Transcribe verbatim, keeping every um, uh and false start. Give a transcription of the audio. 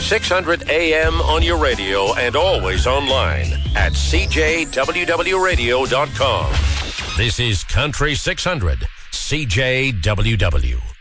six hundred A M on your radio and always online at c j w w radio dot com. This is Country six hundred, C J W W.